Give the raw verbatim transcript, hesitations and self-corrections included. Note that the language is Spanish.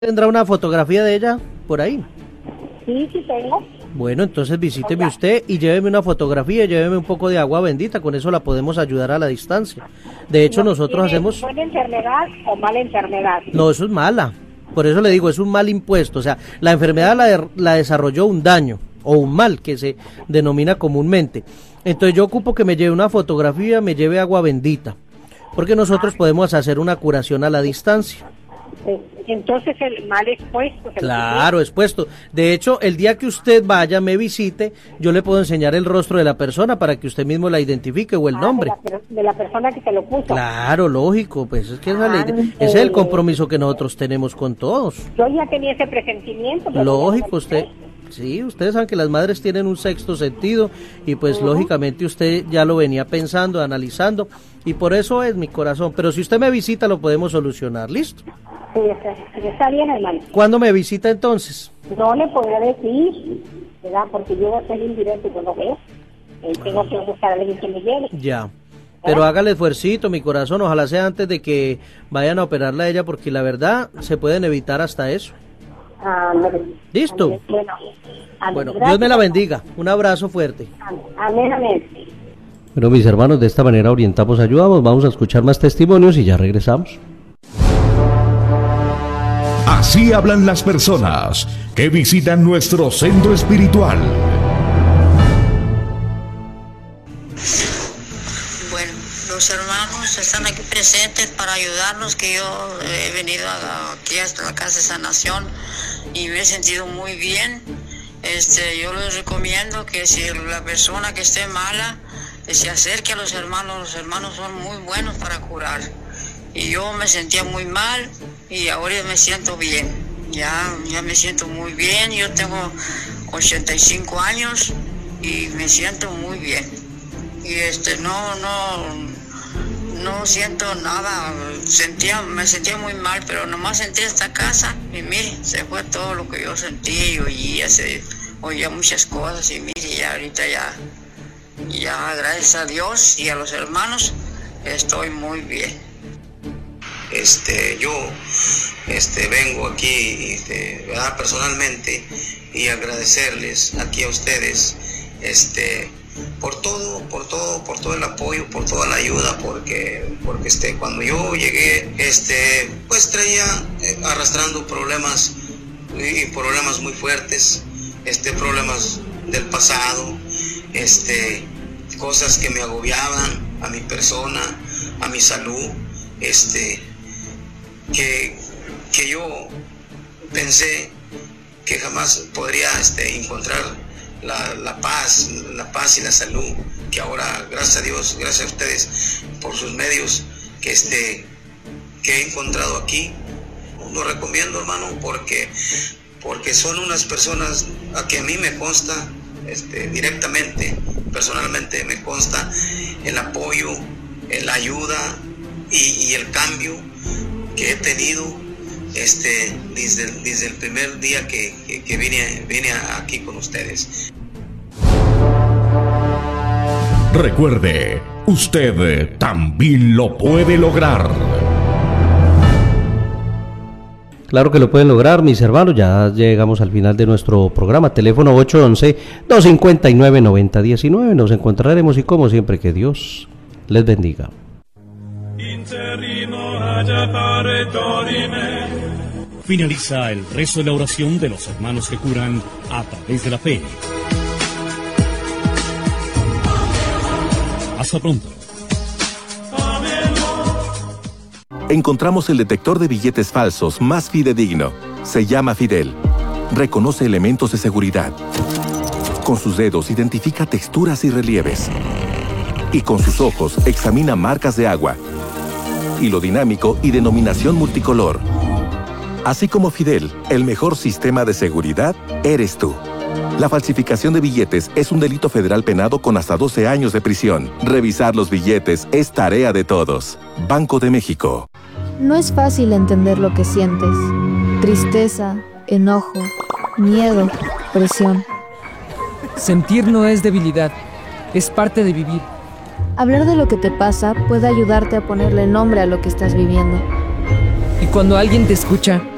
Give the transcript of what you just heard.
¿Tendrá una fotografía de ella por ahí? Sí, sí tengo. Bueno, entonces visíteme usted y lléveme una fotografía, lléveme un poco de agua bendita, con eso la podemos ayudar a la distancia. De hecho, No, nosotros ¿tiene hacemos... buena enfermedad o mala enfermedad? No, eso es mala. Por eso le digo, es un mal impuesto. O sea, la enfermedad la, la desarrolló un daño o un mal que se denomina comúnmente. Entonces yo ocupo que me lleve una fotografía, me lleve agua bendita, porque nosotros podemos hacer una curación a la distancia. Entonces el mal expuesto. Claro, expuesto. De hecho, el día que usted vaya, me visite, yo le puedo enseñar el rostro de la persona para que usted mismo la identifique o el ah, nombre. De la, de la persona que se lo puso. Claro, lógico, pues es que esa ah, ley, ese es el compromiso que nosotros tenemos con todos. Yo ya tenía ese presentimiento. Lógico, usted... Sí, ustedes saben que las madres tienen un sexto sentido y pues uh-huh. lógicamente usted ya lo venía pensando, analizando y por eso es mi corazón. Pero si usted me visita lo podemos solucionar, ¿listo? Sí, está, está bien, hermano. ¿Cuándo me visita entonces? No le podré decir, ¿verdad? Porque yo voy a ser indirecto y yo no veo. Eh, tengo que buscar a alguien que me lleve. Ya. Pero hágale esfuercito, mi corazón, ojalá sea antes de que vayan a operarla a ella porque la verdad se pueden evitar hasta eso. Amén. ¿Listo? Amén. Bueno, amén. Bueno, Gracias, Dios me la bendiga. Un abrazo fuerte. Amén, amén. Bueno, mis hermanos, de esta manera orientamos, ayudamos. Vamos a escuchar más testimonios y ya regresamos. Así hablan las personas que visitan nuestro centro espiritual. Bueno, los hermanos están aquí presentes para ayudarnos, que yo he venido aquí hasta la Casa de Sanación y me he sentido muy bien. Este, yo les recomiendo que si la persona que esté mala, que se acerque a los hermanos. Los hermanos son muy buenos para curar. Y yo me sentía muy mal y ahora me siento bien. Ya, ya me siento muy bien. Yo tengo ochenta y cinco años y me siento muy bien. Y este, no, no... No siento nada, sentía, me sentía muy mal, pero nomás sentí esta casa y mire, se fue todo lo que yo sentí y oía, se, oía muchas cosas y mire, ya ahorita ya, ya gracias a Dios y a los hermanos estoy muy bien. Este, yo este, vengo aquí este, ¿verdad? personalmente y agradecerles aquí a ustedes este, por todo, por todo, por todo el apoyo, por toda la ayuda, porque, porque este, cuando yo llegué, este, pues traía eh, arrastrando problemas y problemas muy fuertes, este, problemas del pasado, este, cosas que me agobiaban a mi persona, a mi salud, este, que, que yo pensé que jamás podría este, encontrar La, la paz, la paz y la salud, que ahora, gracias a Dios, gracias a ustedes por sus medios, que este, que he encontrado aquí. Lo recomiendo, hermano, porque, porque son unas personas a que a mí me consta, este, directamente, personalmente me consta el apoyo, la ayuda y, y el cambio que he tenido este, desde, desde el primer día que, que, que vine, vine aquí con ustedes. Recuerde, usted también lo puede lograr. Claro que lo pueden lograr, mis hermanos. Ya llegamos al final de nuestro programa. Teléfono ocho once, dos cinco nueve, nueve cero uno nueve. Nos encontraremos y como siempre que Dios les bendiga. Finaliza el rezo de la oración de los hermanos que curan a través de la fe. Hasta pronto. Encontramos el detector de billetes falsos más fidedigno. Se llama Fidel. Reconoce elementos de seguridad. Con sus dedos identifica texturas y relieves. Y con sus ojos examina marcas de agua, hilo dinámico y denominación multicolor. Así como Fidel, el mejor sistema de seguridad eres tú. La falsificación de billetes es un delito federal penado con hasta doce años de prisión. Revisar los billetes es tarea de todos. Banco de México. No es fácil entender lo que sientes. Tristeza, enojo, miedo, presión. Sentir no es debilidad, es parte de vivir. Hablar de lo que te pasa puede ayudarte a ponerle nombre a lo que estás viviendo. Y cuando alguien te escucha,